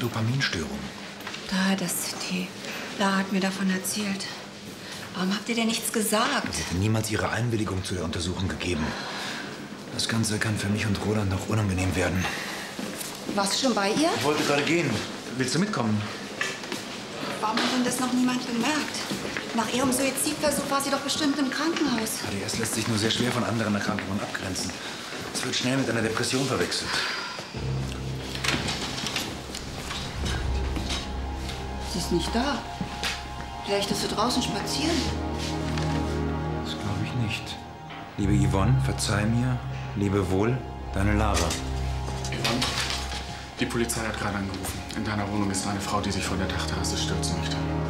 Dopaminstörung. La hat mir davon erzählt. Warum habt ihr denn nichts gesagt? Sie hätte niemals ihre Einwilligung zu der Untersuchung gegeben. Das Ganze kann für mich und Roland noch unangenehm werden. Warst du schon bei ihr? Ich wollte gerade gehen. Willst du mitkommen? Warum hat denn das noch niemand bemerkt? Nach ihrem Suizidversuch war sie doch bestimmt im Krankenhaus. ADS lässt sich nur sehr schwer von anderen Erkrankungen abgrenzen. Es wird schnell mit einer Depression verwechselt. Sie ist nicht da. Vielleicht ist sie draußen spazieren. Das glaube ich nicht. Liebe Yvonne, verzeih mir. Lebe wohl, deine Lara. Yvonne, die Polizei hat gerade angerufen. In deiner Wohnung ist eine Frau, die sich vor der Dachterrasse stürzen möchte.